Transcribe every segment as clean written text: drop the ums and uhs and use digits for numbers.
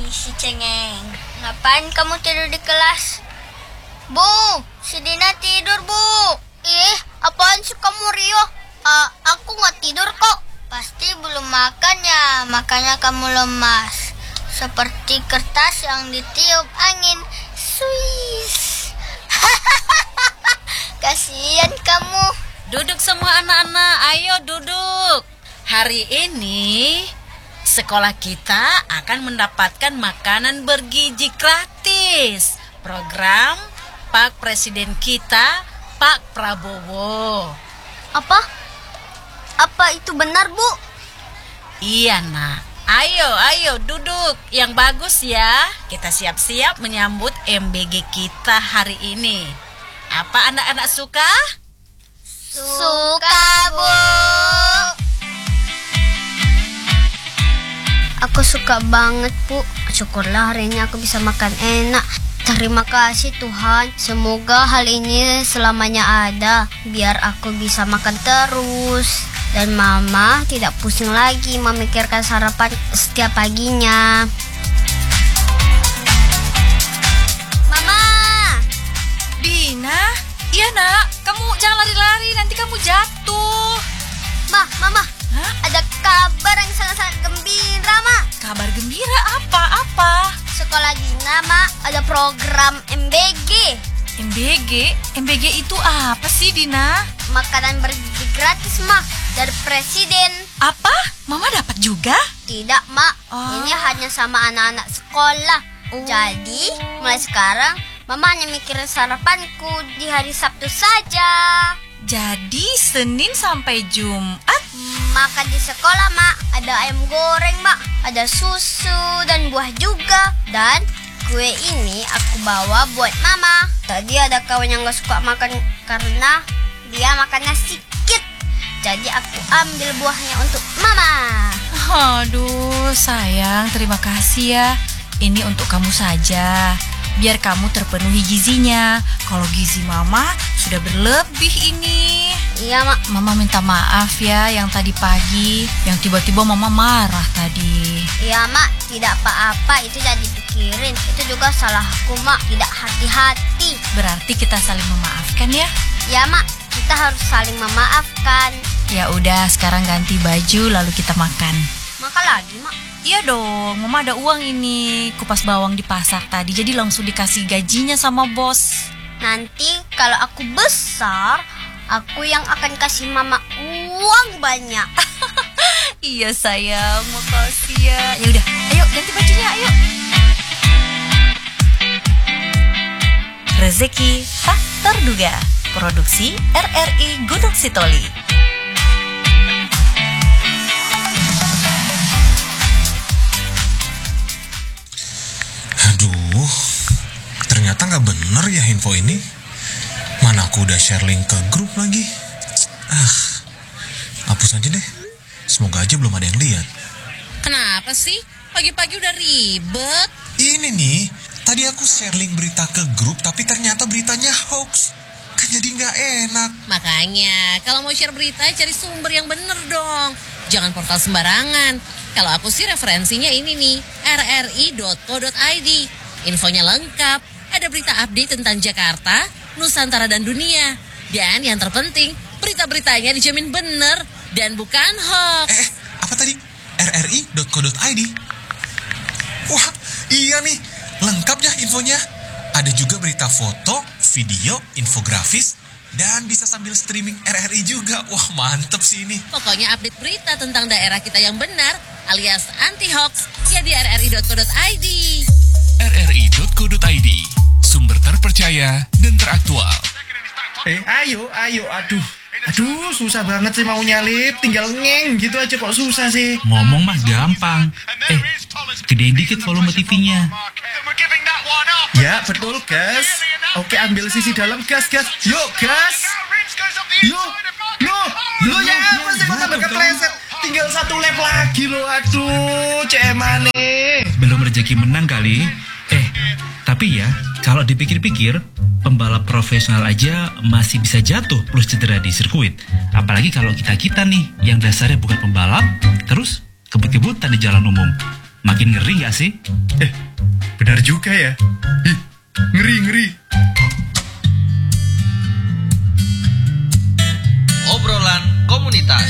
si cengeng. Ngapain kamu tidur di kelas? Bu, si Dina tidur, Bu. Apaan sih kamu, Rio? Aku nggak tidur kok. Pasti belum makan ya, makanya kamu lemas. Seperti kertas yang ditiup angin. Swiss. Kasihan kamu. Duduk semua anak-anak, ayo duduk. Hari ini sekolah kita akan mendapatkan makanan bergizi gratis. Program Pak Presiden kita, Pak Prabowo. Apa itu benar, Bu? Iya, nak. Ayo duduk. Yang bagus ya. Kita siap-siap menyambut MBG kita hari ini. Apa anak-anak suka? Suka, Bu. Aku suka banget, Bu. Syukurlah hari ini aku bisa makan enak. Terima kasih Tuhan. Semoga hal ini selamanya ada, biar aku bisa makan terus. Dan Mama tidak pusing lagi memikirkan sarapan setiap paginya. Mama! Dina? Iya nak, kamu jangan lari-lari, nanti kamu jatuh. Mama, Hah? ada kabar yang sangat-sangat gembira, Ma. Kabar gembira apa? Sekolah Dina, Ma, ada program MBG. MBG itu apa sih, Dina? Makanan bergizi gratis, Ma, dari Presiden. Apa? Mama dapat juga? Tidak, Ma. Oh. Ini hanya sama anak-anak sekolah. Jadi, mulai sekarang, Mama hanya mikirin sarapanku di hari Sabtu saja. Jadi Senin sampai Jumat? Makan di sekolah, Ma. Ada ayam goreng, Ma. Ada susu dan buah juga. Dan kue ini aku bawa buat Mama. Tadi ada kawan yang gak suka makan karena dia makannya sedikit. Jadi aku ambil buahnya untuk Mama. Aduh, sayang, terima kasih ya. Ini untuk kamu saja, biar kamu terpenuhi gizinya. Kalau gizi Mama sudah berlebih ini. Iya, Mak. Mama minta maaf ya yang tadi pagi, yang tiba-tiba Mama marah tadi. Iya, Mak. Tidak apa-apa, itu jangan dipikirin. Itu juga salahku, Mak. Tidak hati-hati. Berarti kita saling memaafkan ya. Ya, Mak. Kita harus saling memaafkan. Ya udah, sekarang ganti baju lalu kita makan. Makan lagi, Mak. Iya dong, Mama ada uang ini. Kupas bawang di pasar tadi, jadi langsung dikasih gajinya sama bos. Nanti kalau aku besar, aku yang akan kasih Mama uang banyak. Iya sayang, makasih ya. Ya udah, ayo ganti bajunya, ayo. Rezeki tak terduga. Produksi RRI Gunung Sitoli. Aduh, ternyata nggak bener ya info ini. Mana aku udah share link ke grup lagi. Hapus aja deh. Semoga aja belum ada yang lihat. Kenapa sih? Pagi-pagi udah ribet. Ini nih, tadi aku share link berita ke grup, tapi ternyata beritanya hoax. Kan jadi nggak enak. Makanya, kalau mau share berita, cari sumber yang bener dong. Jangan portal sembarangan. Kalau aku sih referensinya ini nih, rri.co.id. Infonya lengkap, ada berita update tentang Jakarta, Nusantara dan dunia. Dan yang terpenting, berita-beritanya dijamin bener dan bukan hoax. Apa tadi? rri.co.id. Wah, iya nih, lengkap ya infonya. Ada juga berita foto, video, infografis, dan bisa sambil streaming RRI juga. Wah, mantep sih ini. Pokoknya update berita tentang daerah kita yang benar alias anti-hoax ya di rri.co.id. rri.co.id, sumber terpercaya dan teraktual. Ayo, aduh, susah banget sih mau nyalip, tinggal ngeng gitu aja kok susah sih. Ngomong mah gampang. Gedein dikit volume TV-nya. Ya, betul, gas. Oke, ambil sisi dalam, gas. Yuk, gas. Lo ya apa sih kok sampai kepleset? Tinggal satu lap lagi lo, aduh, cemane. Belum rezeki menang kali. Tapi ya, kalau dipikir-pikir, pembalap profesional aja masih bisa jatuh plus cedera di sirkuit. Apalagi kalau kita nih, yang dasarnya bukan pembalap, terus kebut-kebutan di jalan umum. Makin ngeri gak sih? Benar juga ya. Ih, ngeri. Obrolan komunitas.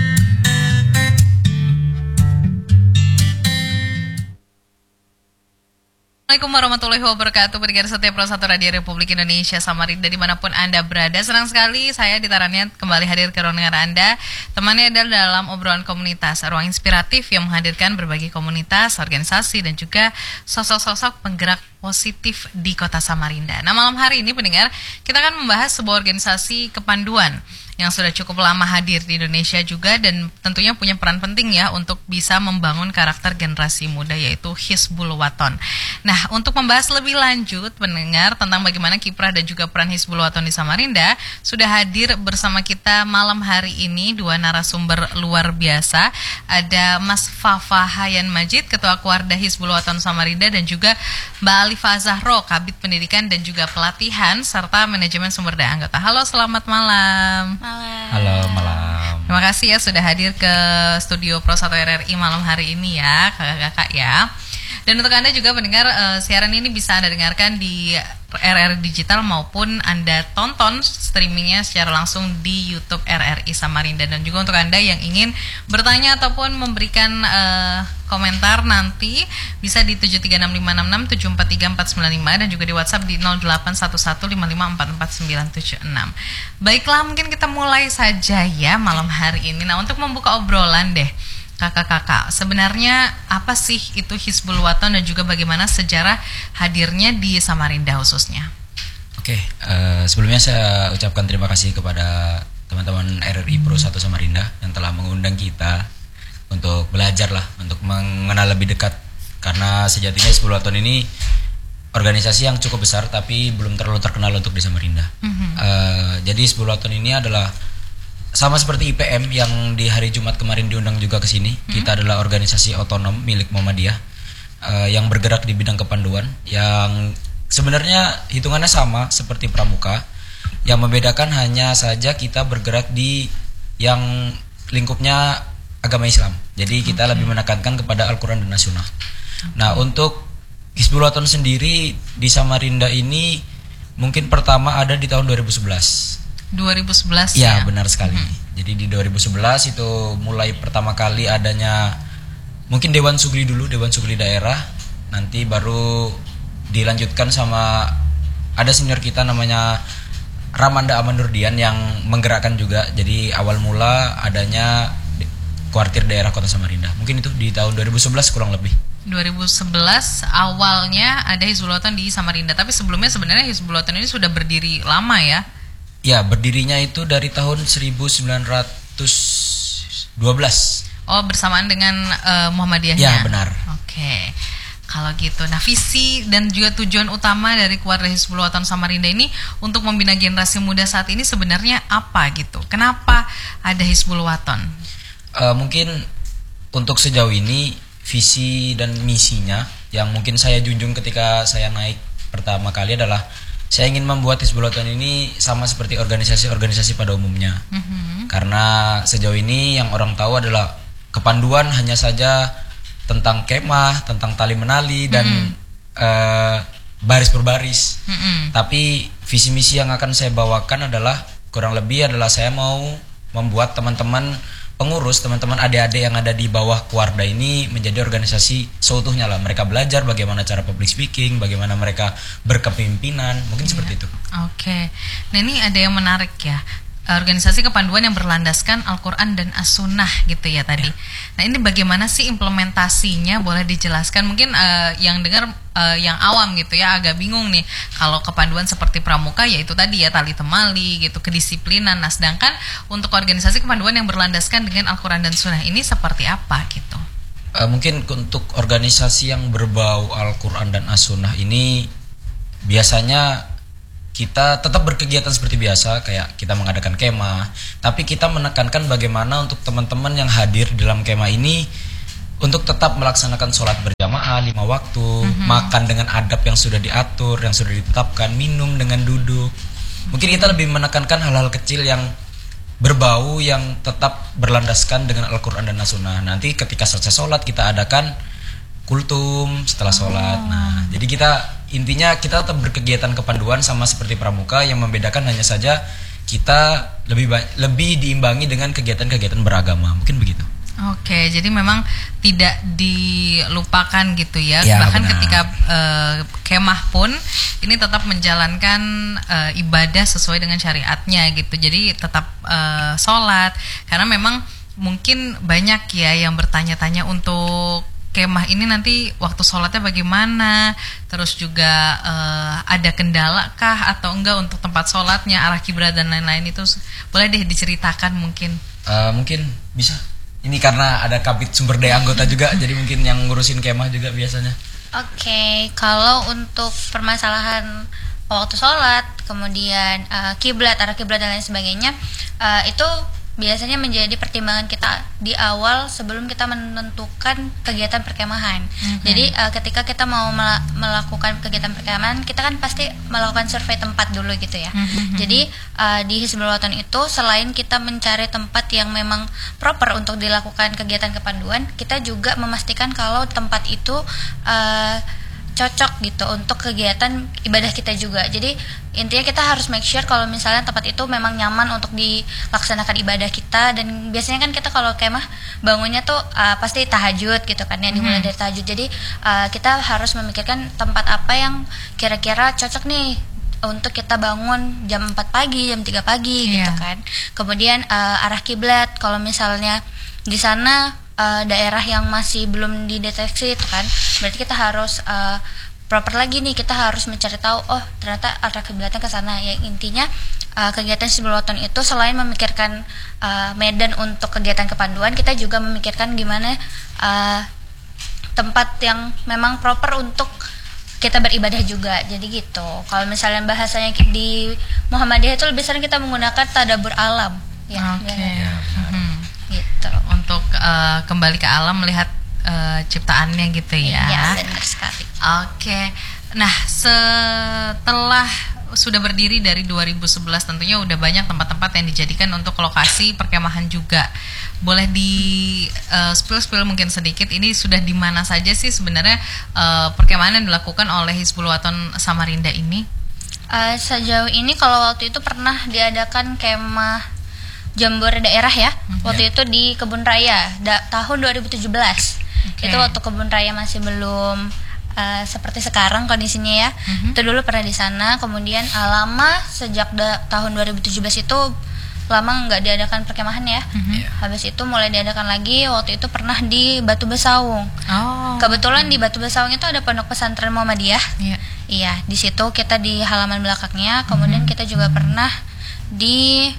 Assalamualaikum warahmatullahi wabarakatuh. Pendengar setia Pro 1 Radio Republik Indonesia Samarinda dimanapun Anda berada. Senang sekali saya Ditaranya kembali hadir ke ruang dengar Anda. Temannya adalah dalam obrolan komunitas, ruang inspiratif yang menghadirkan berbagai komunitas, organisasi dan juga sosok-sosok penggerak positif di kota Samarinda. Nah, malam hari ini pendengar, kita akan membahas sebuah organisasi kepanduan yang sudah cukup lama hadir di Indonesia juga dan tentunya punya peran penting ya untuk bisa membangun karakter generasi muda, yaitu Hizbul Waton. Nah, untuk membahas lebih lanjut pendengar tentang bagaimana kiprah dan juga peran Hizbul Waton di Samarinda, sudah hadir bersama kita malam hari ini dua narasumber luar biasa. Ada Mas Fafa Hayan Majid, Ketua Kuarda Hizbul Waton Samarinda, dan juga Mbak Alifah Zahro, Kabid Pendidikan dan juga Pelatihan serta Manajemen Sumber Daya Anggota. Halo, selamat malam. Halo, malam. Terima kasih ya sudah hadir ke studio Pro 1 RRI malam hari ini ya, kakak-kakak ya. Dan untuk Anda juga pendengar, siaran ini bisa Anda dengarkan di RRI Digital maupun Anda tonton streamingnya secara langsung di YouTube RRI Samarinda. Dan juga untuk Anda yang ingin bertanya ataupun memberikan komentar nanti bisa di 736566743 495 dan juga di WhatsApp di 081155444976. Baiklah, mungkin kita mulai saja ya malam hari ini. Nah, untuk membuka obrolan deh, kakak-kakak, sebenarnya apa sih itu Hizbul Waton dan juga bagaimana sejarah hadirnya di Samarinda khususnya? Oke, sebelumnya saya ucapkan terima kasih kepada teman-teman RRI Pro 1 Samarinda yang telah mengundang kita untuk belajar lah, untuk mengenal lebih dekat. Karena sejatinya Hizbul Waton ini organisasi yang cukup besar tapi belum terlalu terkenal untuk di Samarinda. Jadi Hizbul Waton ini adalah sama seperti IPM yang di hari Jumat kemarin diundang juga ke sini. Kita adalah organisasi otonom milik Muhammadiyah yang bergerak di bidang kepanduan, yang sebenarnya hitungannya sama seperti Pramuka. Yang membedakan hanya saja kita bergerak di yang lingkupnya agama Islam. Jadi kita lebih menekankan kepada Al-Quran dan As-Sunnah. Nah, untuk Hizbul Waton sendiri di Samarinda ini mungkin pertama ada di tahun 2011. 2011 ya? Benar sekali. Jadi di 2011 itu mulai pertama kali adanya mungkin Dewan Sugli dulu, Dewan Sugli daerah. Nanti baru dilanjutkan sama ada senior kita namanya Ramanda Amandurdian yang menggerakkan juga. Jadi awal mula adanya kuartir daerah Kota Samarinda. Mungkin itu di tahun 2011 kurang lebih. 2011 awalnya ada Hizbul Waton di Samarinda, tapi sebelumnya sebenarnya Hizbul Waton ini sudah berdiri lama ya? Ya, berdirinya itu dari tahun 1912. Oh, bersamaan dengan Muhammadiyahnya? Ya, benar. Oke. Kalau gitu, nah visi dan juga tujuan utama dari Kuarda Hizbul Waton Samarinda ini untuk membina generasi muda saat ini sebenarnya apa gitu? Kenapa ada Hizbul Waton? Mungkin untuk sejauh ini visi dan misinya yang mungkin saya junjung ketika saya naik pertama kali adalah saya ingin membuat Hizbul Waton ini sama seperti organisasi-organisasi pada umumnya. Karena sejauh ini yang orang tahu adalah kepanduan hanya saja tentang kemah, tentang tali menali dan baris per baris. Tapi visi misi yang akan saya bawakan adalah kurang lebih adalah saya mau membuat teman-teman pengurus, teman-teman adik-adik yang ada di bawah Kuarda ini menjadi organisasi seutuhnya lah. Mereka belajar bagaimana cara public speaking, bagaimana mereka berkepemimpinan, mungkin seperti itu. Oke. Nah, ini ada yang menarik ya. Organisasi kepanduan yang berlandaskan Al-Quran dan As-Sunnah gitu ya tadi. Nah, ini bagaimana sih implementasinya, boleh dijelaskan? Mungkin yang dengar yang awam gitu ya agak bingung nih. Kalau kepanduan seperti Pramuka ya itu tadi ya tali temali gitu, kedisiplinan. Nah, sedangkan untuk organisasi kepanduan yang berlandaskan dengan Al-Quran dan Sunnah ini seperti apa gitu? Mungkin untuk organisasi yang berbau Al-Quran dan As-Sunnah ini biasanya kita tetap berkegiatan seperti biasa, kayak kita mengadakan kemah, tapi kita menekankan bagaimana untuk teman-teman yang hadir dalam kemah ini untuk tetap melaksanakan sholat berjamaah 5 waktu, makan dengan adab yang sudah diatur, yang sudah ditetapkan, minum dengan duduk. Mungkin kita lebih menekankan hal-hal kecil yang berbau, yang tetap berlandaskan dengan Al-Quran dan As-Sunnah. Nanti ketika selesai sholat kita adakan kultum setelah sholat. Nah, jadi intinya kita tetap berkegiatan kepanduan sama seperti pramuka, yang membedakan hanya saja kita lebih diimbangi dengan kegiatan-kegiatan beragama, mungkin begitu. Oke, jadi memang tidak dilupakan gitu ya. Ya, bahkan benar. ketika kemah pun ini tetap menjalankan ibadah sesuai dengan syariatnya gitu. Jadi tetap sholat, karena memang mungkin banyak ya yang bertanya-tanya untuk kemah ini nanti waktu sholatnya bagaimana, terus juga ada kendala kah atau enggak untuk tempat sholatnya, arah kiblat dan lain-lain. Itu boleh deh diceritakan mungkin. Mungkin bisa. Ini karena ada kabit sumber daya anggota juga, jadi mungkin yang ngurusin kemah juga biasanya. Oke, kalau untuk permasalahan waktu sholat, kemudian kiblat, arah kiblat dan lain sebagainya, itu biasanya menjadi pertimbangan kita di awal sebelum kita menentukan kegiatan perkemahan. Jadi ketika kita mau melakukan kegiatan perkemahan, kita kan pasti melakukan survei tempat dulu gitu ya. Jadi di Hizbul Waton itu selain kita mencari tempat yang memang proper untuk dilakukan kegiatan kepanduan, kita juga memastikan kalau tempat itu cocok gitu untuk kegiatan ibadah kita juga. Jadi intinya kita harus make sure kalau misalnya tempat itu memang nyaman untuk dilaksanakan ibadah kita. Dan biasanya kan kita kalau kemah bangunnya tuh pasti tahajud gitu kan, yang dimulai dari tahajud. Jadi kita harus memikirkan tempat apa yang kira-kira cocok nih untuk kita bangun jam 4 pagi, jam 3 pagi gitu kan. Kemudian arah kiblat, kalau misalnya di sana daerah yang masih belum dideteksi itu kan, berarti kita harus proper lagi nih, kita harus mencari tahu, oh ternyata arah kiblatnya ke sana. Ya intinya kegiatan Hizbul Waton itu selain memikirkan medan untuk kegiatan kepanduan, kita juga memikirkan gimana tempat yang memang proper untuk kita beribadah juga. Jadi gitu. Kalau misalnya bahasanya di Muhammadiyah itu lebih sering kita menggunakan tadabbur alam ya. Gitu. Untuk kembali ke alam, melihat ciptaannya gitu ya. Iya, benar sekali. Oke. Nah, setelah sudah berdiri dari 2011, tentunya udah banyak tempat-tempat yang dijadikan untuk lokasi perkemahan juga. Boleh di spill mungkin sedikit, ini sudah di mana saja sih sebenarnya perkemahan yang dilakukan oleh Hizbul Waton Samarinda ini? Sejauh ini kalau waktu itu pernah diadakan kemah Jambore daerah ya. Waktu itu di Kebun Raya tahun 2017. Itu waktu Kebun Raya masih belum seperti sekarang kondisinya ya. Itu dulu pernah di sana. Kemudian lama sejak tahun 2017 itu lama nggak diadakan perkemahan ya. Habis itu mulai diadakan lagi. Waktu itu pernah di Batu Besaung. Kebetulan di Batu Besaung itu ada pondok pesantren Muhammadiyah. Iya, di situ kita di halaman belakangnya. Kemudian kita juga pernah di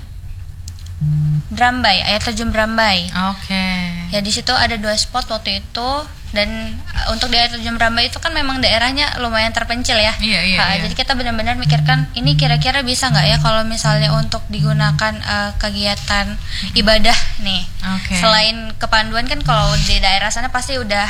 Drambai, air terjun Drambai. Ya di situ ada 2 spot waktu itu. Dan untuk di air terjun Drambai itu kan memang daerahnya lumayan terpencil ya. Jadi kita benar-benar mikirkan ini kira-kira bisa nggak ya kalau misalnya untuk digunakan kegiatan ibadah nih. Selain kepanduan kan kalau di daerah sana pasti udah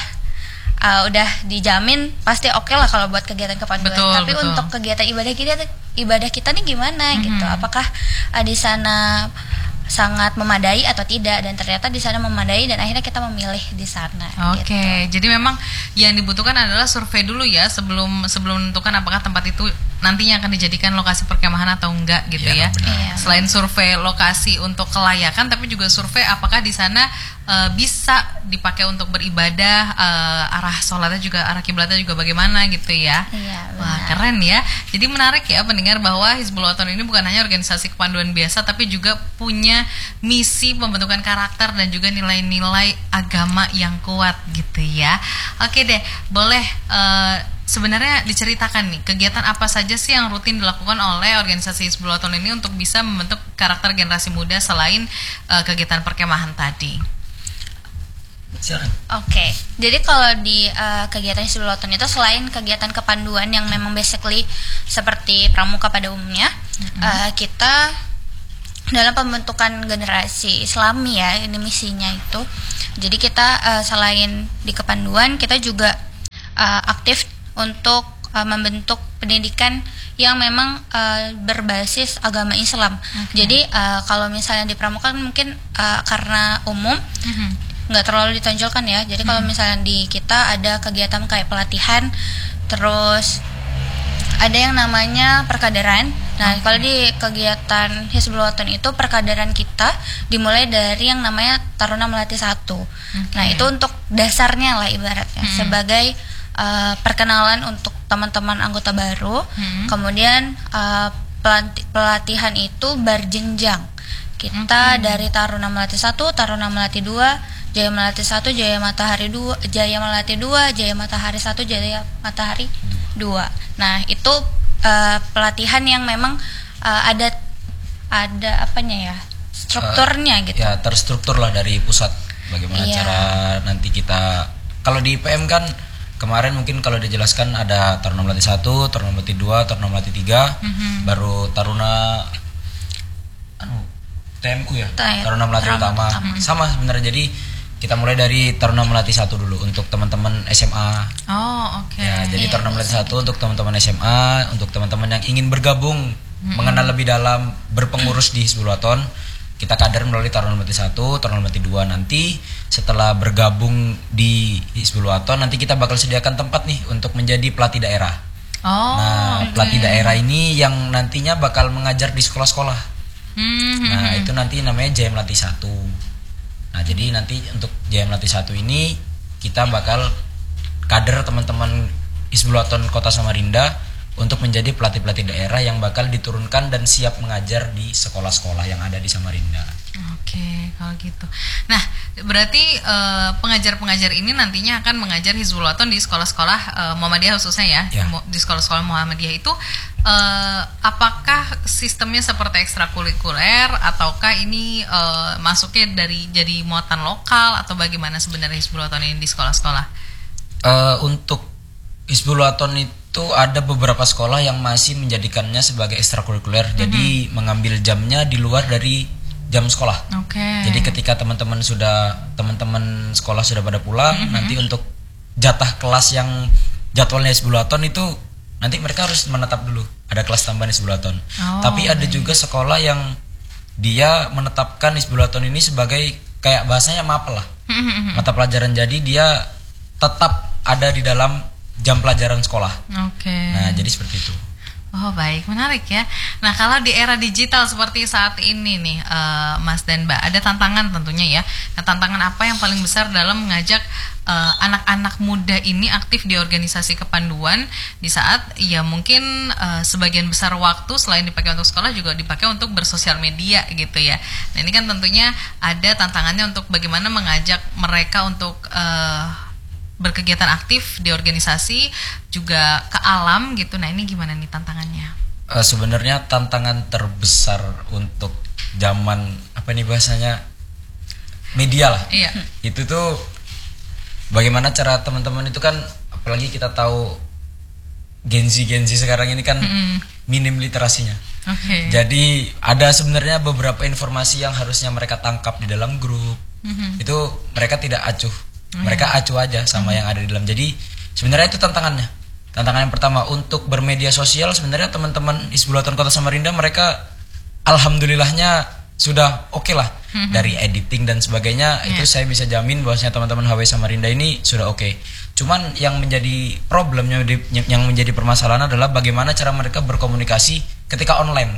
dijamin pasti oke lah kalau buat kegiatan kepanduan. Tapi untuk kegiatan ibadah kita nih gimana gitu? Apakah di sana sangat memadai atau tidak? Dan ternyata di sana memadai dan akhirnya kita memilih di sana. Jadi memang yang dibutuhkan adalah survei dulu ya sebelum menentukan apakah tempat itu nantinya akan dijadikan lokasi perkemahan atau enggak gitu ya. Selain survei lokasi untuk kelayakan, tapi juga survei apakah di sana bisa dipakai untuk beribadah, arah sholatnya juga, arah kiblatnya juga bagaimana gitu ya. Wah, keren ya. Jadi menarik ya pendengar bahwa Hizbul Waton ini bukan hanya organisasi kepanduan biasa, tapi juga punya misi pembentukan karakter dan juga nilai-nilai agama yang kuat gitu ya. Oke deh, boleh sebenarnya diceritakan nih kegiatan apa saja sih yang rutin dilakukan oleh organisasi Hizbul Waton ini untuk bisa membentuk karakter generasi muda selain kegiatan perkemahan tadi? Jadi kalau di kegiatan Hizbul Waton itu selain kegiatan kepanduan yang memang basically seperti pramuka pada umumnya, kita dalam pembentukan generasi Islami ya, ini misinya itu. Jadi kita selain di kepanduan, kita juga aktif untuk membentuk pendidikan yang memang berbasis agama Islam. Jadi kalau misalnya di pramuka mungkin karena umum nggak terlalu ditonjolkan ya. Jadi kalau misalnya di kita ada kegiatan kayak pelatihan, terus ada yang namanya perkaderan. Nah, kalau di kegiatan Hizbul Waton itu perkaderan kita dimulai dari yang namanya Taruna Melati 1. Nah, itu untuk dasarnya lah ibaratnya sebagai perkenalan untuk teman-teman anggota baru. Kemudian pelatihan itu berjenjang. Kita dari Taruna Melati 1, Taruna Melati 2, Jaya Melati 1, Jaya Matahari 2, Jaya Melati 2, Jaya Matahari 1, Jaya Matahari 2. Nah, itu pelatihan yang memang ada apanya ya? Strukturnya gitu. Ya, terstruktur lah dari pusat. Bagaimana cara nanti kita, kalau di IPM kan kemarin mungkin kalau dijelaskan ada Taruna Melati 1, Taruna Melati 2, Taruna Melati 3, baru Taruna TMU ya, Taruna Melati Utama. Sama sebenarnya, jadi kita mulai dari Taruna Melati 1 dulu untuk teman-teman SMA. Oh, oke. Ya, jadi Taruna Melati 1 untuk teman-teman SMA, untuk teman-teman yang ingin bergabung, mengenal lebih dalam, berpengurus di Hizbul Waton, kita kader melalui Taruna Melati 1, Taruna Melati 2. Nanti setelah bergabung di Hizbul Waton, nanti kita bakal sediakan tempat nih untuk menjadi pelatih daerah. Pelatih daerah ini yang nantinya bakal mengajar di sekolah-sekolah. Nah, itu nanti namanya Jaya Melati 1. Nah, jadi nanti untuk Jaya Melati 1 ini kita bakal kader teman-teman Hizbul Waton Kota Samarinda untuk menjadi pelatih-pelatih daerah yang bakal diturunkan dan siap mengajar di sekolah-sekolah yang ada di Samarinda. Oke, kalau gitu. Nah, berarti pengajar-pengajar ini nantinya akan mengajar Hizbul Waton di sekolah-sekolah Muhammadiyah khususnya ya. Di sekolah-sekolah Muhammadiyah itu apakah sistemnya seperti ekstrakurikuler ataukah ini masuknya dari jadi muatan lokal atau bagaimana sebenarnya Hizbul Waton ini di sekolah-sekolah? Untuk Hizbul Waton itu ada beberapa sekolah yang masih menjadikannya sebagai ekstrakurikuler. Jadi mengambil jamnya di luar dari jam sekolah. Jadi ketika teman-teman sekolah sudah pada pulang, nanti untuk jatah kelas yang jadwalnya Hizbul Waton itu nanti mereka harus menetap dulu. Ada kelas tambahan Hizbul Waton. Tapi ada juga sekolah yang dia menetapkan Hizbul Waton ini sebagai kayak bahasanya mapel lah. Mata pelajaran, jadi dia tetap ada di dalam jam pelajaran sekolah. Nah, jadi seperti itu. Oh, baik, menarik ya. Nah, kalau di era digital seperti saat ini nih, Mas dan Mbak, ada tantangan tentunya ya. Nah, tantangan apa yang paling besar dalam mengajak anak-anak muda ini aktif di organisasi kepanduan di saat ya mungkin sebagian besar waktu selain dipakai untuk sekolah juga dipakai untuk bersosial media gitu ya. Nah, ini kan tentunya ada tantangannya untuk bagaimana mengajak mereka untuk berkegiatan aktif di organisasi juga ke alam gitu. Nah, ini gimana nih tantangannya? Sebenarnya tantangan terbesar untuk zaman apa nih bahasanya media lah. Itu tuh bagaimana cara teman-teman itu kan, apalagi kita tahu Gen Z sekarang ini kan minim literasinya. Jadi ada sebenarnya beberapa informasi yang harusnya mereka tangkap di dalam grup. Itu mereka tidak acuh. Mereka acuh aja sama yang ada di dalam. Jadi sebenarnya itu tantangannya. Tantangan yang pertama untuk bermedia sosial, sebenarnya teman-teman Hizbul Waton Kota Samarinda mereka alhamdulillahnya sudah oke lah. Dari editing dan sebagainya itu saya bisa jamin bahwasanya teman-teman HW Samarinda ini sudah oke. Cuman yang menjadi problemnya, yang menjadi permasalahan adalah bagaimana cara mereka berkomunikasi ketika online.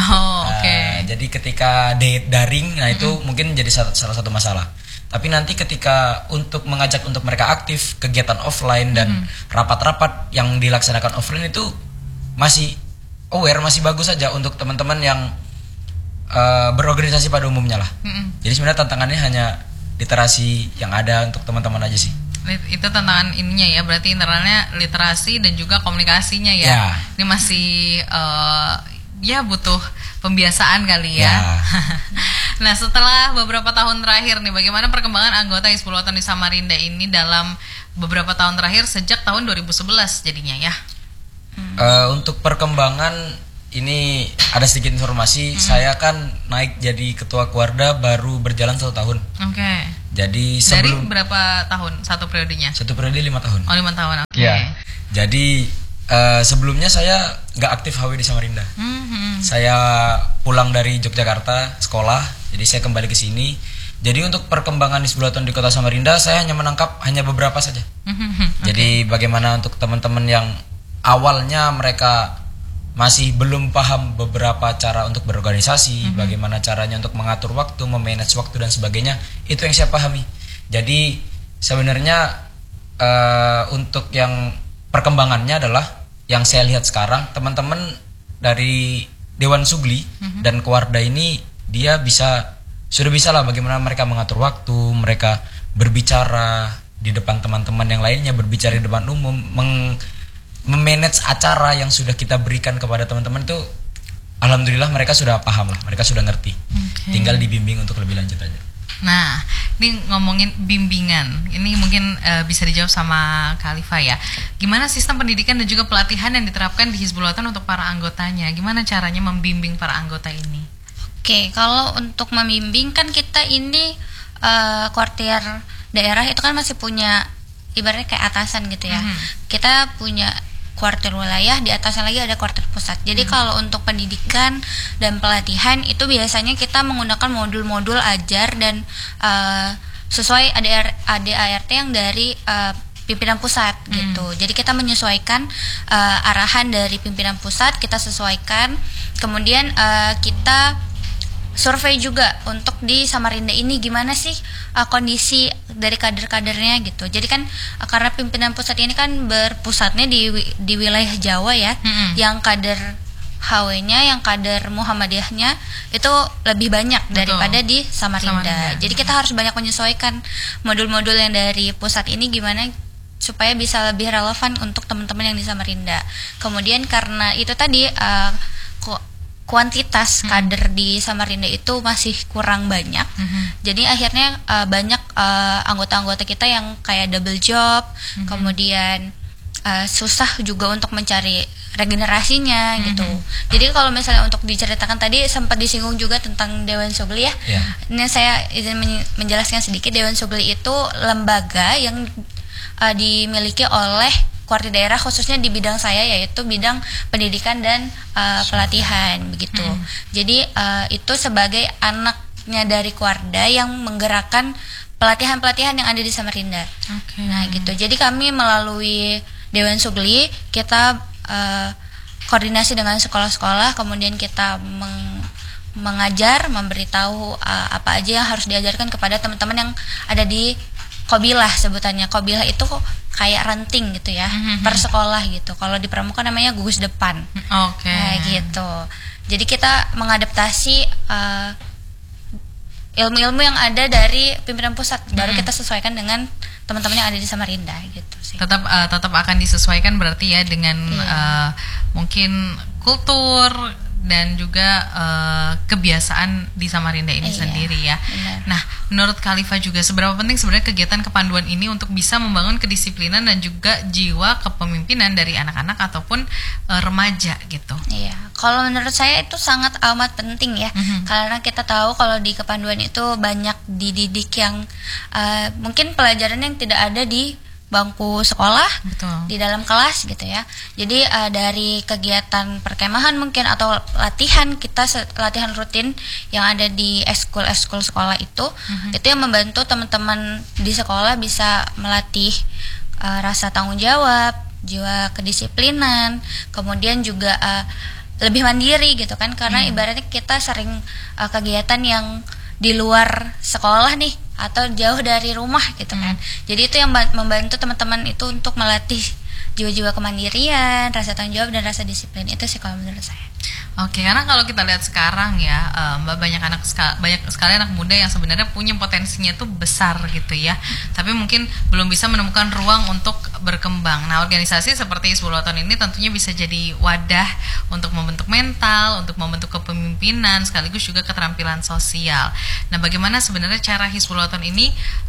Jadi ketika daring, nah itu mungkin jadi salah satu masalah. Tapi nanti ketika untuk mengajak untuk mereka aktif kegiatan offline dan rapat-rapat yang dilaksanakan offline itu masih aware, masih bagus saja untuk teman-teman yang berorganisasi pada umumnya lah. Jadi sebenarnya tantangannya hanya literasi yang ada untuk teman-teman aja sih. Itu tantangan ininya ya, berarti internalnya literasi dan juga komunikasinya ya. Ini masih ya butuh pembiasaan kali ya. Nah, setelah beberapa tahun terakhir nih, bagaimana perkembangan anggota Hizbul Waton di Samarinda ini dalam beberapa tahun terakhir sejak tahun 2011 jadinya ya? Untuk perkembangan ini ada sedikit informasi. Saya kan naik jadi ketua Kuarda baru berjalan 1 tahun. Jadi sebelum, dari berapa tahun satu periodenya? Satu periode 5 tahun. Oh, 5 tahun. Jadi sebelumnya saya nggak aktif HW di Samarinda. Saya pulang dari Yogyakarta sekolah, jadi saya kembali ke sini Jadi untuk perkembangan Hizbul-Waton di Kota Samarinda saya hanya menangkap hanya beberapa saja. Jadi bagaimana untuk teman-teman yang awalnya mereka masih belum paham beberapa cara untuk berorganisasi, bagaimana caranya untuk mengatur waktu, memanage waktu dan sebagainya, itu yang saya pahami. Jadi sebenarnya untuk yang perkembangannya adalah yang saya lihat sekarang teman-teman dari Dewan Sugli dan Kewarda ini dia sudah bisa lah bagaimana mereka mengatur waktu, mereka berbicara di depan teman-teman yang lainnya, berbicara di depan umum, memanage acara yang sudah kita berikan kepada teman-teman itu, alhamdulillah mereka sudah paham lah, mereka sudah ngerti. Tinggal dibimbing untuk lebih lanjut aja. Nah, ini ngomongin bimbingan, ini mungkin bisa dijawab sama Kak Alifa ya. Gimana sistem pendidikan dan juga pelatihan yang diterapkan di Hizbul-Waton untuk para anggotanya? Gimana caranya membimbing para anggota ini? Oke, kalau untuk membimbing kan kita ini kuartir daerah itu kan masih punya ibaratnya kayak atasan gitu ya. Kita punya kuartir wilayah, di atasnya lagi ada kuartir pusat. Jadi kalau untuk pendidikan dan pelatihan itu biasanya kita menggunakan modul-modul ajar dan sesuai ADART yang dari pimpinan pusat gitu. Jadi kita menyesuaikan arahan dari pimpinan pusat, kita sesuaikan. Kemudian kita survei juga untuk di Samarinda ini gimana sih kondisi dari kader-kadernya gitu. Jadi kan karena pimpinan pusat ini kan berpusatnya di wilayah Jawa ya, yang kader HW-nya, yang kader Muhammadiyahnya itu lebih banyak daripada di Samarinda. Jadi kita harus banyak menyesuaikan modul-modul yang dari pusat ini gimana supaya bisa lebih relevan untuk teman-teman yang di Samarinda. Kemudian karena itu tadi kuantitas kader di Samarinda itu masih kurang banyak. Jadi akhirnya banyak anggota-anggota kita yang kayak double job, kemudian susah juga untuk mencari regenerasinya gitu. Jadi kalau misalnya untuk diceritakan tadi sempat disinggung juga tentang Dewan Sugli ya. Ini saya izin menjelaskan sedikit. Dewan Sugli itu lembaga yang dimiliki oleh kuartir daerah khususnya di bidang saya yaitu bidang pendidikan dan pelatihan begitu. Jadi itu sebagai anaknya dari Kuarda yang menggerakkan pelatihan-pelatihan yang ada di Samarinda. Nah gitu. Jadi kami melalui Dewan Sugli kita koordinasi dengan sekolah-sekolah, kemudian kita mengajar, memberitahu apa aja yang harus diajarkan kepada teman-teman yang ada di Kobilah sebutannya. Kobilah itu kayak ranting gitu ya, per sekolah gitu. Kalau di Pramuka namanya gugus depan. Nah gitu. Jadi kita mengadaptasi ilmu-ilmu yang ada dari pimpinan pusat, baru kita sesuaikan dengan teman-teman yang ada di Samarinda gitu sih. Tetap akan disesuaikan berarti ya dengan mungkin kultur dan juga kebiasaan di Samarinda ini sendiri ya. Benar. Nah, menurut Kak Alifa juga seberapa penting sebenarnya kegiatan kepanduan ini untuk bisa membangun kedisiplinan dan juga jiwa kepemimpinan dari anak-anak ataupun remaja gitu? Iya, kalau menurut saya itu sangat amat penting ya, karena kita tahu kalau di kepanduan itu banyak dididik yang mungkin pelajaran yang tidak ada di bangku sekolah, di dalam kelas gitu ya. Jadi dari kegiatan perkemahan mungkin atau latihan kita, latihan rutin yang ada di eskul sekolah itu yang membantu teman-teman di sekolah bisa melatih rasa tanggung jawab, jiwa kedisiplinan, kemudian juga lebih mandiri gitu kan, karena ibaratnya kita sering kegiatan yang di luar sekolah nih atau jauh dari rumah gitu kan. Jadi itu yang membantu teman-teman itu untuk melatih jiwa-jiwa kemandirian, rasa tanggung jawab dan rasa disiplin. Itu sih kalau menurut saya. Oke, karena kalau kita lihat sekarang ya, Mbak, banyak sekali anak muda yang sebenarnya punya potensinya itu besar gitu ya. Tapi mungkin belum bisa menemukan ruang untuk berkembang. Nah, organisasi seperti Hizbul-Waton ini tentunya bisa jadi wadah untuk membentuk mental, untuk membentuk kepemimpinan, sekaligus juga keterampilan sosial. Nah, bagaimana sebenarnya cara Hizbul-Waton ini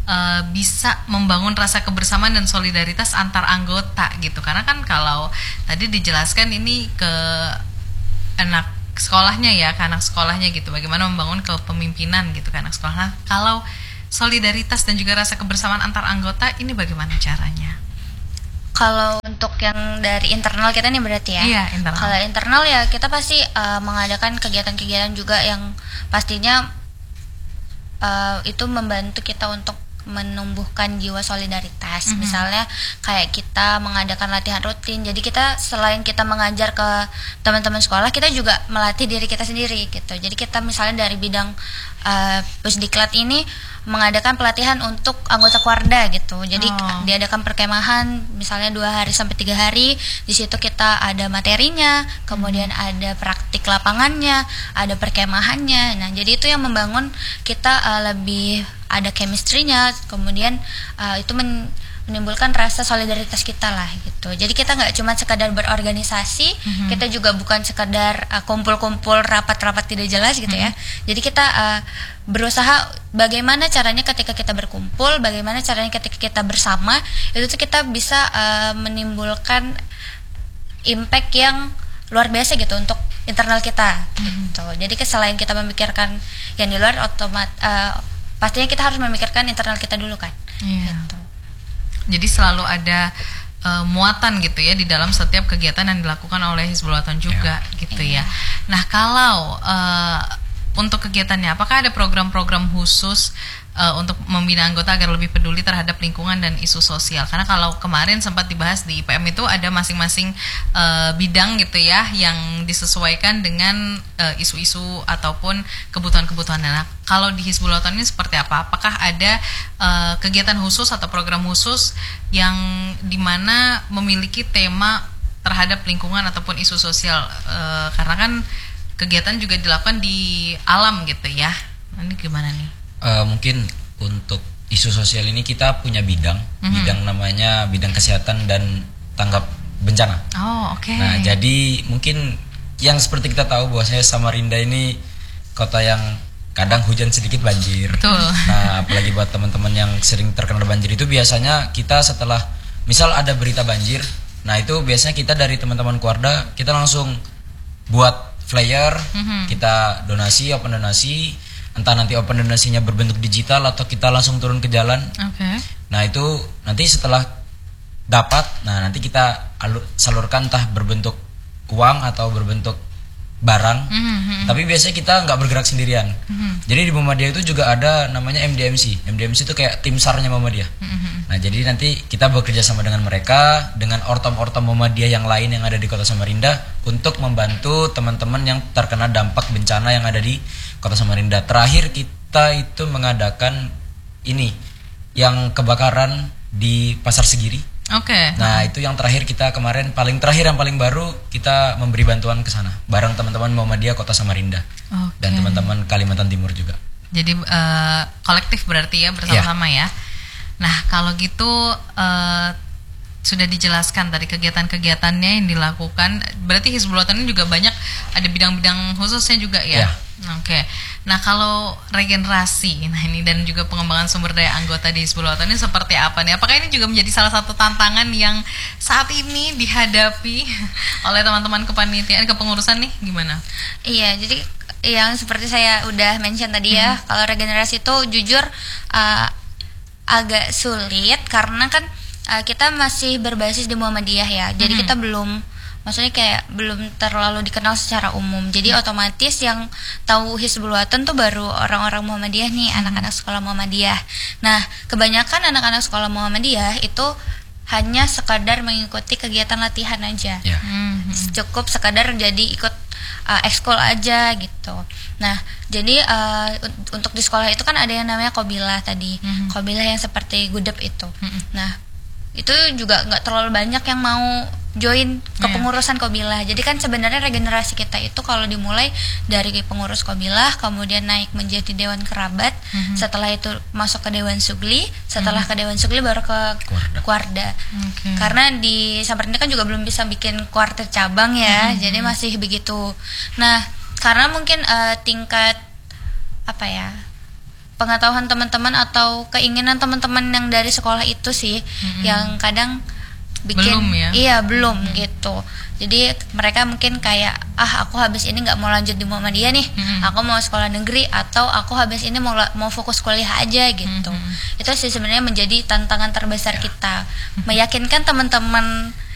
bisa membangun rasa kebersamaan dan solidaritas antar anggota gitu? Karena kan kalau tadi dijelaskan ini ke anak sekolahnya ya, ke anak sekolahnya gitu, bagaimana membangun kepemimpinan gitu ke anak sekolah. Nah, kalau solidaritas dan juga rasa kebersamaan antar anggota ini bagaimana caranya? Kalau untuk yang dari internal kita nih berarti ya? Iya, internal. Kalau internal ya kita pasti mengadakan kegiatan-kegiatan juga yang pastinya itu membantu kita untuk menumbuhkan jiwa solidaritas. Misalnya kayak kita mengadakan latihan rutin. Jadi kita selain kita mengajar ke teman-teman sekolah, kita juga melatih diri kita sendiri gitu. Jadi kita misalnya dari bidang Pusdiklat ini mengadakan pelatihan untuk anggota Kuarda gitu. Jadi diadakan perkemahan misalnya 2 hari sampai 3 hari. Di situ kita ada materinya, kemudian ada praktik lapangannya, ada perkemahannya. Nah, jadi itu yang membangun kita lebih ada chemistry-nya, kemudian itu menimbulkan rasa solidaritas kita lah gitu. Jadi kita nggak cuma sekadar berorganisasi, kita juga bukan sekadar kumpul-kumpul rapat-rapat tidak jelas gitu ya. Jadi kita berusaha bagaimana caranya ketika kita berkumpul, bagaimana caranya ketika kita bersama, itu tuh kita bisa menimbulkan impact yang luar biasa gitu untuk internal kita gitu. Jadi selain kita memikirkan yang di luar, pastinya kita harus memikirkan internal kita dulu kan. Gitu. Jadi selalu ada muatan gitu ya di dalam setiap kegiatan yang dilakukan oleh Hizbul Wathan juga gitu ya. Nah, kalau untuk kegiatannya, apakah ada program-program khusus untuk membina anggota agar lebih peduli terhadap lingkungan dan isu sosial? Karena kalau kemarin sempat dibahas di IPM itu ada masing-masing bidang gitu ya yang disesuaikan dengan isu-isu ataupun kebutuhan-kebutuhan. Nah, kalau di Hizbul Wathan ini seperti apa? Apakah ada kegiatan khusus atau program khusus yang dimana memiliki tema terhadap lingkungan ataupun isu sosial? Karena kan kegiatan juga dilakukan di alam gitu ya. Ini gimana nih? Mungkin untuk isu sosial ini kita punya bidang namanya bidang kesehatan dan tanggap bencana. Nah, jadi mungkin yang seperti kita tahu bahwasanya Samarinda ini kota yang kadang hujan sedikit banjir. Betul. Nah, apalagi buat teman-teman yang sering terkena banjir itu biasanya kita setelah misal ada berita banjir, nah itu biasanya kita dari teman-teman Kuarda kita langsung buat flyer, kita open donasi, entah nanti open donasinya berbentuk digital atau kita langsung turun ke jalan. Nah, itu nanti setelah dapat, nah nanti kita salurkan entah berbentuk uang atau berbentuk barang. Tapi biasanya kita nggak bergerak sendirian. Jadi di Muhammadiyah itu juga ada namanya MDMC. MDMC itu kayak tim SAR-nya Muhammadiyah. Nah, jadi nanti kita bekerja sama dengan mereka, dengan ortom-ortom Muhammadiyah yang lain yang ada di Kota Samarinda untuk membantu teman-teman yang terkena dampak bencana yang ada di Kota Samarinda. Terakhir kita itu mengadakan ini yang kebakaran di Pasar Segiri. Nah, itu yang terakhir kita kemarin, paling terakhir yang paling baru kita memberi bantuan ke sana bareng teman-teman Muhammadiyah Kota Samarinda dan teman-teman Kalimantan Timur juga. Jadi kolektif berarti ya, bersama-sama ya. Nah, kalau gitu sudah dijelaskan tadi kegiatan-kegiatannya yang dilakukan. Berarti Hizbul Wathan ini juga banyak ada bidang-bidang khususnya juga ya. Nah, kalau regenerasi, nah ini dan juga pengembangan sumber daya anggota di Hizbul Wathan ini seperti apa nih? Apakah ini juga menjadi salah satu tantangan yang saat ini dihadapi oleh teman-teman kepanitiaan, kepengurusan nih, gimana? Iya, jadi yang seperti saya udah mention tadi ya, kalau regenerasi itu jujur agak sulit karena kan kita masih berbasis di Muhammadiyah ya. Jadi kita belum, maksudnya kayak belum terlalu dikenal secara umum. Jadi otomatis yang tahu Hizbul Wathan tuh baru orang-orang Muhammadiyah nih, anak-anak sekolah Muhammadiyah. Nah, kebanyakan anak-anak sekolah Muhammadiyah itu hanya sekadar mengikuti kegiatan latihan aja. Cukup sekadar jadi ikut ekskul aja gitu. Nah, jadi untuk di sekolah itu kan ada yang namanya Kobilah tadi. Kobilah yang seperti Gudep itu. Nah, itu juga nggak terlalu banyak yang mau join kepengurusan Kobilah. Jadi kan sebenarnya regenerasi kita itu kalau dimulai dari pengurus Kobilah, kemudian naik menjadi Dewan Kerabat, setelah itu masuk ke Dewan Sugli, setelah ke Dewan Sugli baru ke Kuarda. Karena di Samarinda kan juga belum bisa bikin kuarter cabang ya, jadi masih begitu. Nah, karena mungkin tingkat pengetahuan teman-teman atau keinginan teman-teman yang dari sekolah itu sih yang kadang bikin belum gitu. Jadi mereka mungkin kayak aku habis ini nggak mau lanjut di Muhammadiyah nih, aku mau sekolah negeri, atau aku habis ini mau fokus kuliah aja gitu. Itu sih sebenarnya menjadi tantangan terbesar kita, meyakinkan teman-teman